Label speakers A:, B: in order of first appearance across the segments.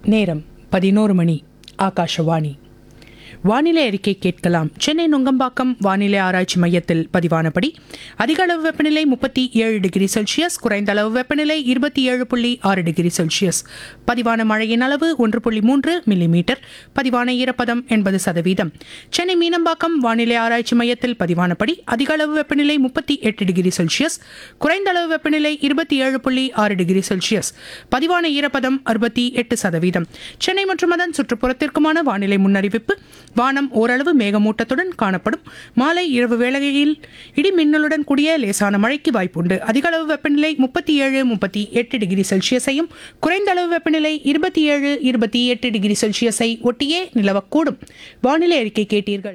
A: நேரம் 11 மணி. ஆகாஷவாணி. வானிலை அறிக்கை கேட்கலாம். சென்னை நுங்கம்பாக்கம் வானிலை ஆராய்ச்சி மையத்தில் பதிவானபடி அதிக அளவு வெப்பநிலை 37 டிகிரி செல்சியஸ், குறைந்த அளவு வெப்பநிலை 27.6 டிகிரி செல்சியஸ். பதிவான மழையின் அளவு 1.3 மில்லிமீட்டர். பதிவான ஈரப்பதம் 80%. சென்னை மீனம்பாக்கம் வானிலை ஆராய்ச்சி மையத்தில் பதிவானபடி அதிக அளவு வெப்பநிலை 38 டிகிரி செல்சியஸ், குறைந்த அளவு வெப்பநிலை 27.6 டிகிரி செல்சியஸ். பதிவான ஈரப்பதம் 68%. சென்னை மற்றும் அதன் சுற்றுப்புறத்திற்குமான வானிலை முன்னறிவிப்பு. வானம் ஓரளவு மேகமூட்டத்துடன் காணப்படும். மாலை இரவு வேளையில் இடி மின்னலுடன் கூடிய லேசான மழைக்கு வாய்ப்புண்டு. அதிக அளவு வெப்பநிலை 37-38 டிகிரி செல்சியஸையும், குறைந்த அளவு வெப்பநிலை 27-28 டிகிரி செல்சியஸை ஒட்டியே நிலவக்கூடும். வானிலை அறிக்கை கேட்டீர்கள்.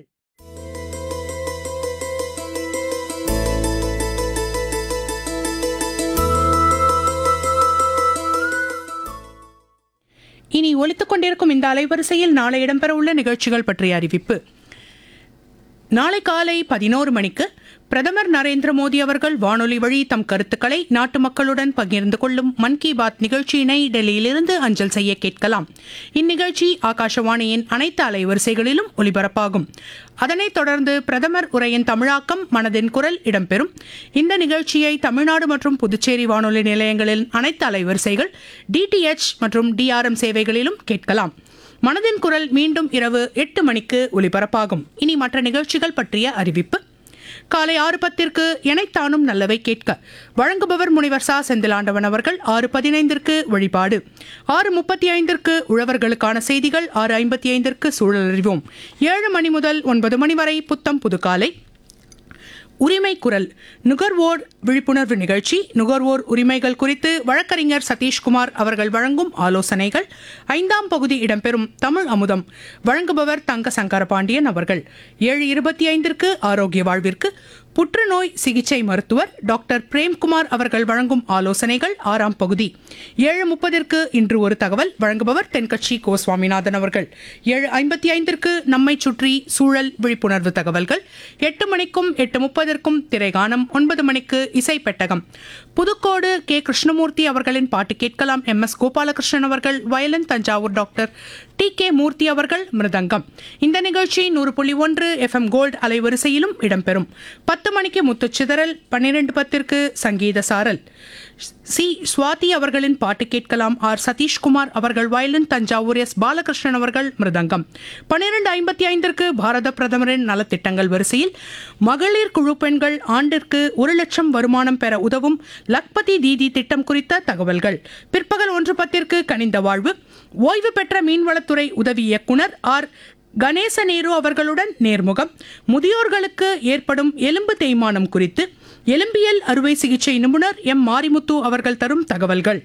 A: இனி ஒலித்துக் கொண்டிருக்கும் இந்த அலைவரிசையில் நாளை இடம்பெறவுள்ள நிகழ்ச்சிகள் பற்றிய அறிவிப்பு. நாளை காலை 11 மணிக்கு பிரதமர் நரேந்திர மோடி அவர்கள் வானொலி வழி தம் கருத்துக்களை நாட்டு மக்களுடன் பகிர்ந்து கொள்ளும் மன் கி பாத் நிகழ்ச்சியினை டெல்லியிலிருந்து அஞ்சல் செய்ய கேட்கலாம். இந்நிகழ்ச்சி ஆகாஷவாணியின் அனைத்து அலைவரிசைகளிலும் ஒலிபரப்பாகும். அதனைத் தொடர்ந்து பிரதமர் உரையின் தமிழாக்கம் மனதின் குரல் இடம்பெறும். இந்த நிகழ்ச்சியை தமிழ்நாடு மற்றும் புதுச்சேரி வானொலி நிலையங்களின் அனைத்து அலைவரிசைகள், டிடிஎச் மற்றும் டிஆர்எம் சேவைகளிலும் கேட்கலாம். மனதின் குரல் மீண்டும் இரவு 8 மணிக்கு ஒலிபரப்பாகும். இனி மற்ற நிகழ்ச்சிகள் பற்றிய அறிவிப்பு. காலை 6:10 எனைத்தானும் நல்லவை கேட்க வழங்குபவர் முனிவர் சா செந்திலாண்டவன் அவர்கள். 6:15 வழிபாடு, 6:35 உழவர்களுக்கான செய்திகள், 6:55 சூழல் அறிவோம். 7 மணி முதல் 9 மணி வரை புத்தம் புதுக்காலை. உரிமை குரல் நுகர்வோர் விழிப்புணர்வு நிகழ்ச்சி. நுகர்வோர் உரிமைகள் குறித்து வழக்கறிஞர் சதீஷ்குமார் அவர்கள் வழங்கும் ஆலோசனைகள். 5ஆம் பகுதி இடம்பெறும். தமிழ் அமுதம் வழங்குபவர் தங்க சங்கரபாண்டியன் அவர்கள். 7:25 ஆரோக்கிய வாழ்விற்கு புற்றுநோய் சிகிச்சை மருத்துவர் டாக்டர் பிரேம்குமார் அவர்கள் வழங்கும் ஆலோசனைகள். 6ஆம் பகுதி. 7:30 இன்று ஒரு தகவல் வழங்குபவர் தென்கட்சி கோ சுவாமிநாதன் அவர்கள். 7:55 நம்மை சுற்றி சூழல் விழிப்புணர்வு தகவல்கள். 8 மணிக்கும் 8:30 திரைகானம். 9 மணிக்கு இசை பெட்டகம். புதுக்கோடு கே கிருஷ்ணமூர்த்தி அவர்களின் பாட்டு கேட்கலாம். MS கோபாலகிருஷ்ணன் அவர்கள் வயலின், தஞ்சாவூர் டாக்டர் TK மூர்த்தி அவர்கள் மிருதங்கம். இந்த நிகழ்ச்சி 100.1 FM கோல்டு அலைவரிசையிலும் இடம்பெறும். 10 மணிக்கு முத்துச்சிதறல். 12:10 சங்கீத சாரல். சி சுவாதி அவர்களின் பாட்டு கேட்கலாம். R சதீஷ்குமார் அவர்கள் வயலின், தஞ்சாவூர் S பாலகிருஷ்ணன் அவர்கள் மிருதங்கம். 12:55 பாரத பிரதமரின் நலத்திட்டங்கள் வரிசையில் மகளிர் குழு பெண்கள் ஆண்டிற்கு 1 லட்சம் வருமானம் பெற உதவும் லக்பதி தீதி திட்டம் குறித்த தகவல்கள். பிற்பகல் 1:10 கனிந்த வாழ்வு. ஓய்வு பெற்ற மீன்வளத்துறை உதவி இயக்குனர் R கணேசநேரு அவர்களுடன் நேர்முகம். முதியோர்களுக்கு ஏற்படும் எலும்பு தேய்மானம் குறித்து எலும்பியல் அறுவை சிகிச்சை நிபுணர் M மாரிமுத்து அவர்கள் தரும் தகவல்கள்.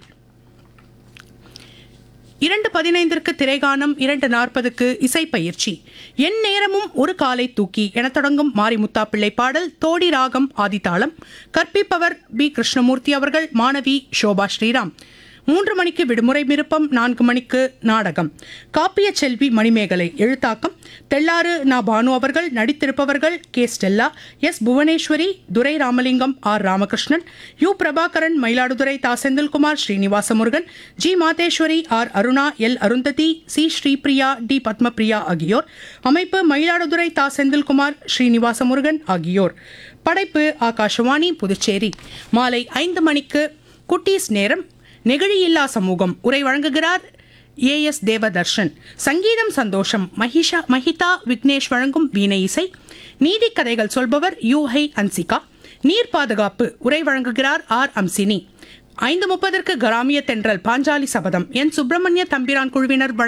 A: 2:15 திரைகானம். 2:40 இசை பயிற்சி. என் நேரமும் ஒரு காலை தூக்கி என தொடங்கும் மாரிமுத்தா பிள்ளை பாடல். தோடி ராகம் ஆதித்தாளம். கற்பிப்பவர் B கிருஷ்ணமூர்த்தி அவர்கள். மாணவி ஷோபா ஸ்ரீராம். 3 மணிக்கு விடுமுறை விருப்பம். 4 மணிக்கு நாடகம். காப்பிய செல்வி மணிமேகலை எழுத்தாக்கம். தெள்ளாறு நா பானு அவர்கள். நடித்திருப்பவர்கள் கே ஸ்டெல்லா, S புவனேஸ்வரி, துரை ராமலிங்கம், R ராமகிருஷ்ணன், U பிரபாகரன், மயிலாடுதுறை தா Senthilkumar, Srinivasa Murugan, G Mateshwari, R Aruna, L Arundhati, C Sripriya, D Padmapriya ஆகியோர். அமைப்பு மயிலாடுதுறை தா செந்தில்குமார், ஸ்ரீனிவாச முருகன் ஆகியோர். படைப்பு ஆகாஷவாணி புதுச்சேரி. மாலை 5 மணிக்கு குட்டீஸ் நேரம். நெகிழியில்லா சமூகம் உரை வழங்குகிறார் AS தேவதர்ஷன். சங்கீதம் சந்தோஷம் மஹிதா விக்னேஷ் வழங்கும் வீணை இசை. நீதி கதைகள் சொல்பவர் UH அன்சிகா. நீர் பாதுகாப்பு உரை வழங்குகிறார் R அம்சினி. 5:30 கிராமிய தென்றல் பாஞ்சாலி சபதம் N சுப்பிரமணிய தம்பிரான் குழுவினர்